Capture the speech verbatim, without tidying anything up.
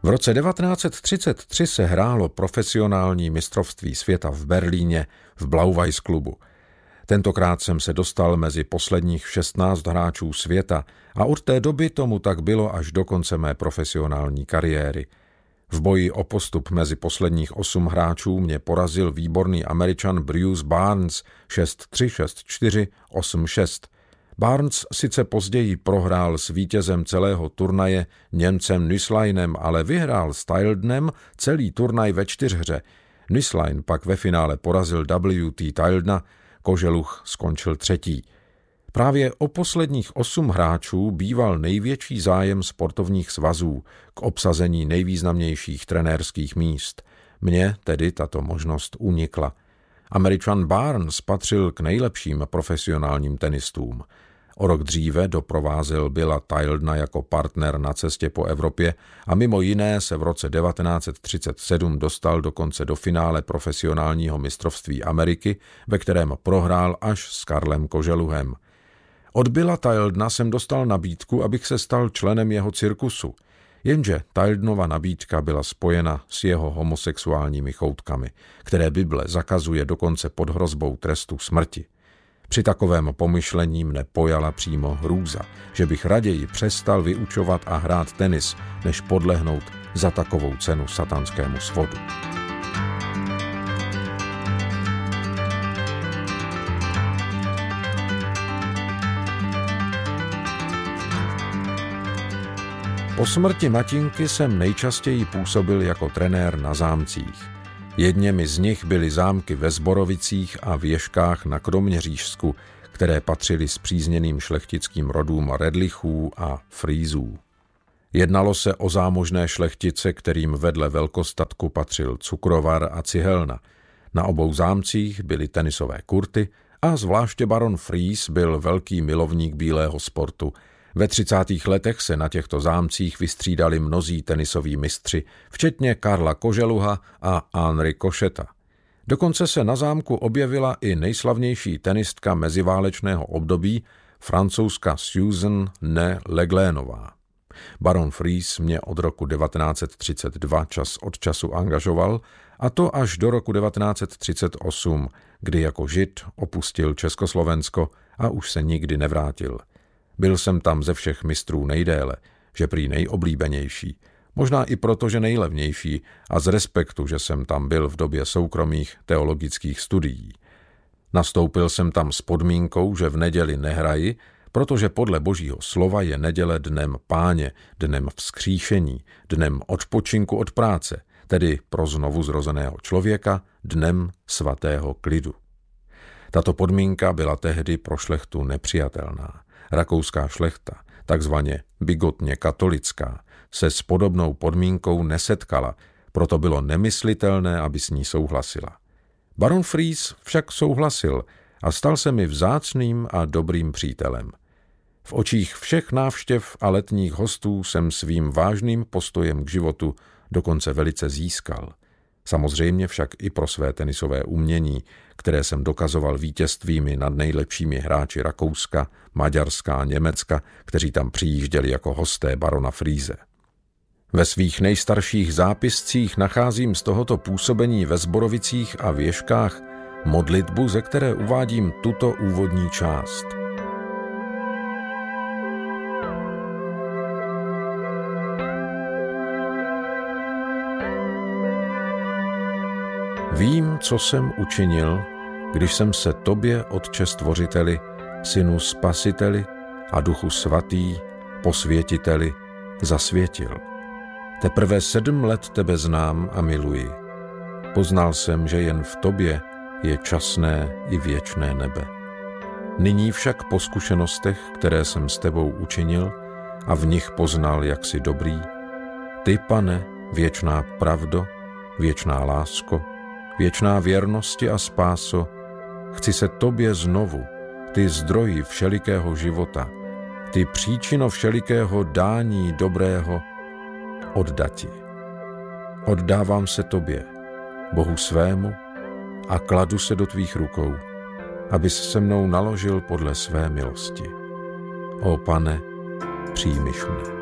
V roce devatenáct třicet tři se hrálo profesionální mistrovství světa v Berlíně v Blau-Weiß klubu. Tentokrát jsem se dostal mezi posledních šestnáct hráčů světa a od té doby tomu tak bylo až do konce mé profesionální kariéry. V boji o postup mezi posledních osm hráčů mě porazil výborný Američan Bruce Barnes šest tři, šest čtyři, osm šest. Barnes sice později prohrál s vítězem celého turnaje Němcem Nüßleinem, ale vyhrál s Tildenem celý turnaj ve čtyřhře. Nüßlein pak ve finále porazil W T Tildena, Koželuch skončil třetí. Právě o posledních osm hráčů býval největší zájem sportovních svazů k obsazení nejvýznamnějších trenérských míst. Mně tedy tato možnost unikla. Američan Barnes patřil k nejlepším profesionálním tenistům. O rok dříve doprovázel Billa Tildena jako partner na cestě po Evropě a mimo jiné se v roce devatenáct třicet sedm dostal dokonce do finále profesionálního mistrovství Ameriky, ve kterém prohrál až s Karlem Koželuhem. Od Billa Tildena jsem dostal nabídku, abych se stal členem jeho cirkusu, jenže Tildenova nabídka byla spojena s jeho homosexuálními choutkami, které Bible zakazuje dokonce pod hrozbou trestu smrti. Při takovém pomyšlení mne pojala přímo hrůza, že bych raději přestal vyučovat a hrát tenis, než podlehnout za takovou cenu satanskému svodu. Po smrti matinky jsem nejčastěji působil jako trenér na zámcích. Jedněmi z nich byly zámky ve Zborovicích a Věžkách na Kroměřížsku, které patřily spřízněným šlechtickým rodům Redlichů a Frýzů. Jednalo se o zámožné šlechtice, kterým vedle velkostatku patřil cukrovar a cihelna. Na obou zámcích byly tenisové kurty a zvláště baron Frýz byl velký milovník bílého sportu. Ve třicátých letech se na těchto zámcích vystřídali mnozí tenisoví mistři, včetně Karla Koželuha a Henri Košeta. Dokonce se na zámku objevila i nejslavnější tenistka meziválečného období, francouzka Susan Né Leglénová. Baron Frýz mě od roku devatenáct třicet dva čas od času angažoval, a to až do roku devatenáct třicet osm, kdy jako Žid opustil Československo a už se nikdy nevrátil. Byl jsem tam ze všech mistrů nejdéle, že prý nejoblíbenější, možná i proto, že nejlevnější a z respektu, že jsem tam byl v době soukromých teologických studií. Nastoupil jsem tam s podmínkou, že v neděli nehraji, protože podle Božího slova je neděle dnem Páně, dnem vzkříšení, dnem odpočinku od práce, tedy pro znovu zrozeného člověka dnem svatého klidu. Tato podmínka byla tehdy pro šlechtu nepřijatelná. Rakouská šlechta, takzvaně bigotně katolická, se s podobnou podmínkou nesetkala, proto bylo nemyslitelné, aby s ní souhlasila. Baron Frýz však souhlasil a stal se mi vzácným a dobrým přítelem. V očích všech návštěv a letních hostů jsem svým vážným postojem k životu dokonce velice získal. Samozřejmě však i pro své tenisové umění, které jsem dokazoval vítězstvími nad nejlepšími hráči Rakouska, Maďarska a Německa, kteří tam přijížděli jako hosté barona Frýze. Ve svých nejstarších zápiscích nacházím z tohoto působení ve Zborovicích a Věžkách modlitbu, ze které uvádím tuto úvodní část. Vím, co jsem učinil, když jsem se tobě, Otče stvořiteli, Synu spasiteli a Duchu svatý, posvětiteli, zasvětil. Teprve sedm let tebe znám a miluji. Poznal jsem, že jen v tobě je časné i věčné nebe. Nyní však po zkušenostech, které jsem s tebou učinil a v nich poznal, jak jsi dobrý, ty, Pane, věčná pravdo, věčná lásko, věčná věrnosti a spáso, chci se tobě znovu, ty zdroji všelikého života, ty příčino všelikého dání dobrého, oddati. Oddávám se tobě, Bohu svému, a kladu se do tvých rukou, abys se mnou naložil podle své milosti. O Pane, přijmiš mne.